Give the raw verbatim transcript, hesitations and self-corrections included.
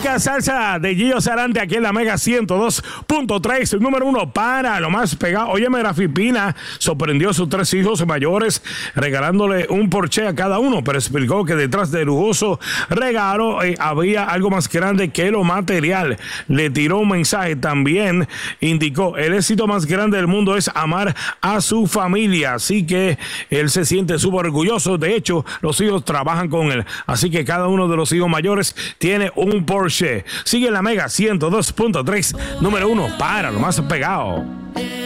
Música salsa de Gillo Sarante aquí en la Mega ciento dos punto tres, número uno para lo más pegado. Óyeme, Rafi Pina sorprendió a sus tres hijos mayores regalándole un Porsche a cada uno, pero explicó que detrás del lujoso regalo eh, había algo más grande que lo material. Le tiró un mensaje también, indicó, el éxito más grande del mundo es amar a su familia, así que él se siente súper orgulloso. De hecho, los hijos trabajan con él, así que cada uno de los hijos mayores tiene un Porsche. Sigue en la Mega ciento dos punto tres, número uno para lo más pegado.